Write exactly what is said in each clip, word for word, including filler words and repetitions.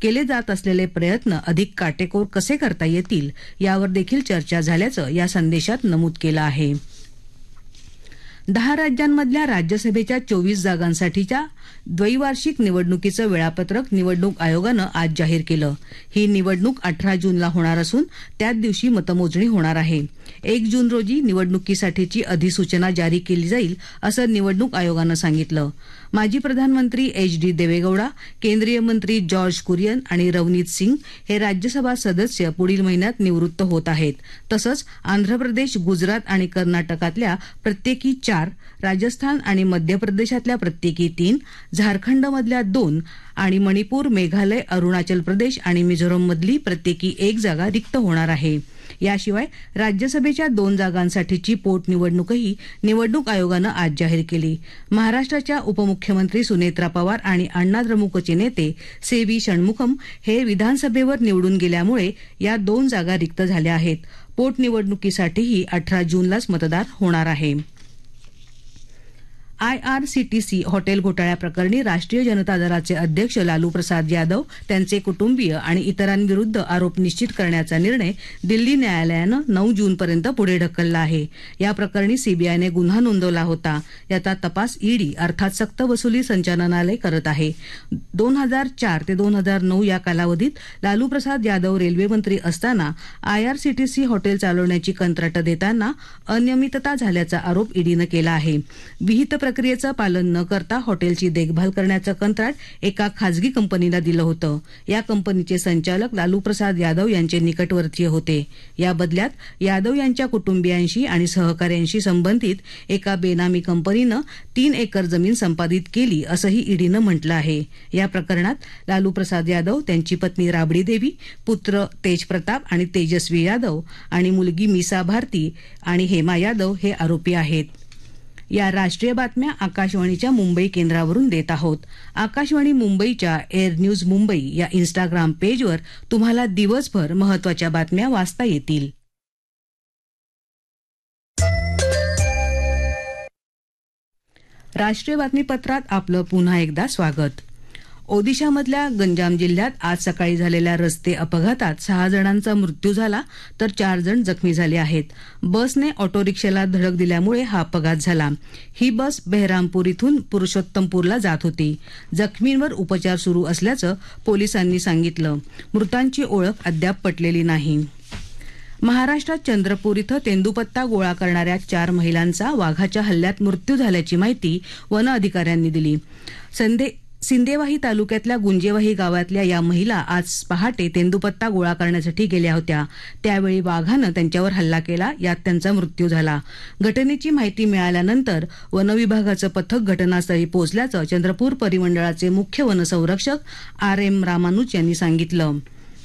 केले जात असलेले प्रयत्न अधिक काटेकोर कसे करता येतील यावर देखील चर्चा झाल्याचं या संदेशात नमूद केलं आहे. दहा राज्यांमधल्या राज्यसभेच्या चोवीस जागांसाठीच्या द्वैवार्षिक निवडणुकीचं वेळापत्रक निवडणूक आयोगानं आज जाहीर केलं. ही निवडणूक अठरा जूनला होणार असून त्याच दिवशी मतमोजणी होणार आहे. एक जून रोजी निवडणुकीसाठीची अधिसूचना जारी केली जाईल असं निवडणूक आयोगानं सांगितलं. माजी प्रधानमंत्री एच डी देवेगौडा, केंद्रीय मंत्री जॉर्ज कुरियन आणि रवनीत सिंग हे राज्यसभा सदस्य पुढील महिन्यात निवृत्त होत आहेत. तसंच आंध्र प्रदेश, गुजरात आणि कर्नाटकातल्या प्रत्येकी चार, राजस्थान आणि मध्य प्रदेशातल्या प्रत्येकी तीन, झारखंडमधल्या दोन आणि मणिपूर, मेघालय, अरुणाचल प्रदेश आणि मिझोरममधली प्रत्येकी एक जागा रिक्त होणार आहे. याशिवाय राज्यसभेच्या दोन जागांसाठीची पोटनिवडणूकही निवडणूक आयोगानं आज जाहीर केली. महाराष्ट्राच्या उपमुख्यमंत्री सुनेत्रा पवार आणि अण्णाद्रमुकचे नेते सी व्ही षण्मुखम हे विधानसभेवर निवडून गेल्यामुळे या दोन जागा रिक्त झाल्या आहेत. पोटनिवडणुकीसाठीही अठरा जूनलाच मतदान होणार आहे. I R C T C hotel घोटाळ्याप्रकरणी राष्ट्रीय जनता दलाचे अध्यक्ष लालू प्रसाद यादव, त्यांचे कुटुंबीय आणि इतरांविरुद्ध आरोप निश्चित करण्याचा निर्णय दिल्ली न्यायालयानं नऊ जूनपर्यंत पुढे ढकलला आहे. या प्रकरणी सीबीआयने गुन्हा नोंदवला होता. याचा तपास ईडी अर्थात सक्तवसुली संचालनालय करत आहे. दोन हजार चार ते दोन हजार नऊ या कालावधीत लालू प्रसाद यादव रेल्वे मंत्री असताना I R C T C hotel चालवण्याची कंत्राटं देताना अनियमितता झाल्याचा आरोप ईडीनं केला आहे. विहित प्रक्रियेचं पालन न करता हॉटेलची देखभाल करण्याचं कंत्राट एका खासगी कंपनीला दिलं होतं. या कंपनीचे संचालक लालू प्रसाद यादव यांचे निकटवर्तीय होते. या बदल्यात यादव यांच्या कुटुंबियांशी आणि सहकाऱ्यांशी संबंधित एका बेनामी कंपनीनं तीन एकर जमीन संपादित केली असंही ईडीनं म्हटलं आहे. या प्रकरणात लालू प्रसाद यादव, त्यांची पत्नी राबडी देवी, पुत्र तेज प्रताप आणि तेजस्वी यादव आणि मुलगी मीसा भारती आणि हेमा यादव हे आरोपी आहेत. या राष्ट्रीय बातम्या आकाशवाणीच्या मुंबई केंद्रावरून देत आहोत. आकाशवाणी मुंबईच्या एअर न्यूज मुंबई या इन्स्टाग्राम पेजवर तुम्हाला दिवसभर महत्त्वाच्या बातम्या वाचता येतील. राष्ट्रीय बातमीपत्रात आपलं पुन्हा एकदा स्वागत. ओदिशामधल्या गंजाम जिल्ह्यात आज सकाळी झालेल्या रस्ते अपघातात सहा जणांचा मृत्यू झाला तर चार जण जखमी झाले आहेत. बसने ऑटो रिक्षाला धडक दिल्यामुळे हा अपघात झाला. ही बस बेहरामपूर इथून पुरुषोत्तमपूरला जात होती. जखमींवर उपचार सुरू असल्याचं पोलिसांनी सांगितलं. मृतांची ओळख अद्याप पटलेली नाही. महाराष्ट्रात चंद्रपूर इथं तेंदूपत्ता गोळा करणाऱ्या चार महिलांचा वाघाच्या हल्ल्यात मृत्यू झाल्याची माहिती वन अधिकाऱ्यांनी दिली. संदे सिंदेवाही तालुक्यातल्या गुंजेवाही गावातल्या या महिला आज पहाटे तेंदूपत्ता गोळा करण्यासाठी गेल्या होत्या. त्यावेळी वाघानं त्यांच्यावर हल्ला केला. यात त्यांचा मृत्यू झाला. घटनेची माहिती मिळाल्यानंतर वनविभागाचं पथक घटनास्थळी पोहोचल्याचं चंद्रपूर परिमंडळाचे मुख्य वनसंरक्षक आर एम रामानुज यांनी सांगितलं.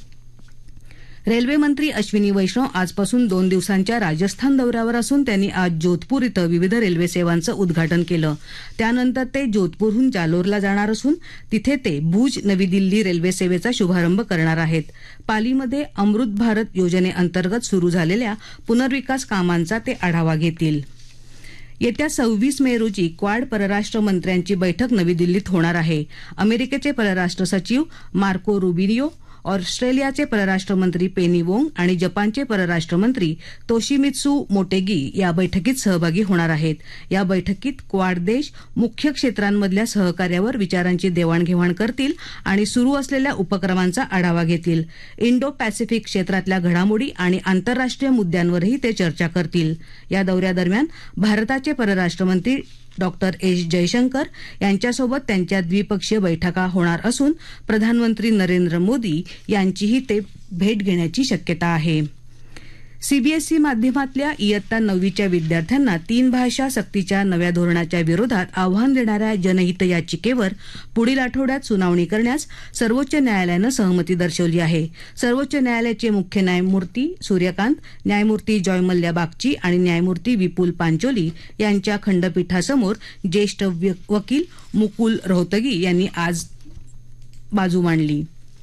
रेल्वे मंत्री अश्विनी वैष्णव आजपासून दोन दिवसांच्या राजस्थान दौऱ्यावर असून त्यांनी आज जोधपूर इथं विविध रेल्वे सेवांचं उद्घाटन केलं. त्यानंतर ते जोधपूरहून जालोरला जाणार असून तिथे ते भुज नवी दिल्ली रेल्वे सेवेचा शुभारंभ करणार आहेत. पालीमध्ये अमृत भारत योजनेअंतर्गत सुरू झालेल्या पुनर्विकास कामांचा ते आढावा घेतील. येत्या सव्वीस मे रोजी क्वाड परराष्ट्र मंत्र्यांची बैठक नवी दिल्लीत होणार आहे. अमेरिकेचे परराष्ट्र सचिव मार्को रुबियो, ऑस्ट्रेलियाचे परराष्ट्र मंत्री पेनी वोंग आणि जपानचे परराष्ट्र मंत्री तोशिमित्सू मोटेगी या बैठकीत सहभागी होणार आहेत. या बैठकीत क्वाड देश मुख्य क्षेत्रांमधल्या सहकार्यावर विचारांची देवाणघेवाण करतील आणि सुरू असलेल्या उपक्रमांचा आढावा घेतील. इंडो पॅसिफिक क्षेत्रातल्या घडामोडी आणि आंतरराष्ट्रीय मुद्द्यांवरही ते चर्चा करतील. या दौऱ्यादरम्यान भारताचे परराष्ट्र मंत्री डॉक्टर एस जयशंकर यांच्यासोबत त्यांच्या द्विपक्षीय बैठका होणार असून प्रधानमंत्री नरेंद्र मोदी यांचीही ते भेट घेण्याची शक्यता आहे. सीबीएसई माध्यमातल्या इयत्ता नववीच्या विद्यार्थ्यांना तीन भाषा सक्तीच्या नव्या धोरणाच्या विरोधात आव्हान देणाऱ्या जनहित याचिकेवर पुढील आठवड्यात सुनावणी करण्यास सर्वोच्च न्यायालयानं सहमती दर्शवली आहे. सर्वोच्च न्यायालयाचे मुख्य न्यायमूर्ती सूर्यकांत, न्यायमूर्ती जॉय मल्ल्या बागची आणि न्यायमूर्ती विपुल पांचोली यांच्या खंडपीठासमोर ज्येष्ठ वकील मुकुल रोहतगी यांनी आज बाजू मांडली.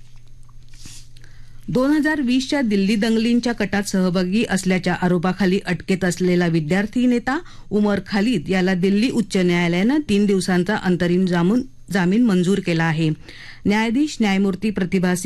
दोन हजार वीसच्या दिल्ली दंगलींच्या कटात सहभागी असल्याच्या आरोपाखाली अटकेत असलेला विद्यार्थी नेता उमर खालिद याला दिल्ली उच्च न्यायालयानं तीन दिवसांचा अंतरिम जामीन मंजूर केला आहे. न्यायाधीश न्यायमूर्ती प्रतिभा